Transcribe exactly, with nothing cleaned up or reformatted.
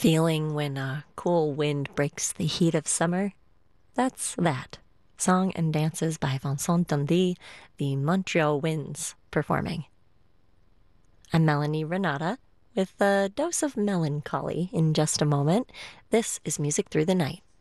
Feeling when a cool wind breaks the heat of summer? That's that. Song and dances by Vincent Dundee, the Montreal Winds, performing. I'm Melanie Renata with a dose of melancholy in just a moment. This is Music Through the Night.